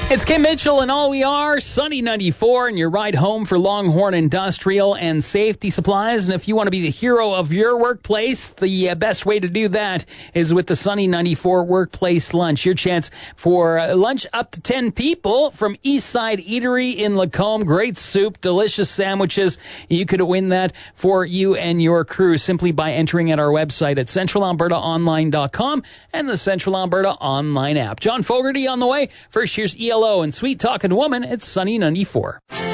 It's Kim Mitchell and All We Are, Sunny 94, and your ride home for Longhorn Industrial and Safety Supplies. And if you want to be the hero of your workplace, the best way to do that is with the Sunny 94 Workplace Lunch. Your chance for lunch up to 10 people from Eastside Eatery in Lacombe. Great soup, delicious sandwiches. You could win that for you and your crew simply by entering at our website at centralalbertaonline.com and the Central Alberta Online app. John Fogarty on the way. First, here's ELO and Sweet Talking Woman. It's Sunny 94.